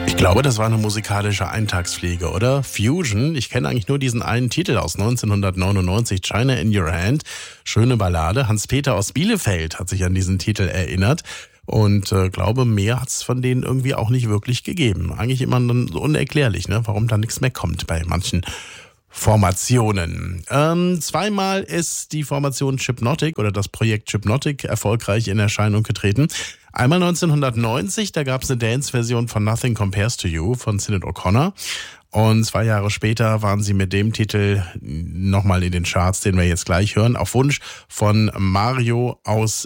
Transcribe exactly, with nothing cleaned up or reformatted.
Ich glaube, das war eine musikalische Eintagspflege, oder? Fusion. Ich kenne eigentlich nur diesen einen Titel aus neunzehnhundertneunundneunzig, China in Your Hand. Schöne Ballade. Hans-Peter aus Bielefeld hat sich an diesen Titel erinnert. Und äh, glaube, mehr hat es von denen irgendwie auch nicht wirklich gegeben. Eigentlich immer dann so unerklärlich, ne? Warum da nichts mehr kommt bei manchen Formationen. Ähm, zweimal ist die Formation Chipnotic oder das Projekt Chipnotic erfolgreich in Erscheinung getreten. Einmal neunzehnhundertneunzig, da gab es eine Dance-Version von Nothing Compares to You von Sinead O'Connor. Und zwei Jahre später waren sie mit dem Titel nochmal in den Charts, den wir jetzt gleich hören, auf Wunsch von Mario aus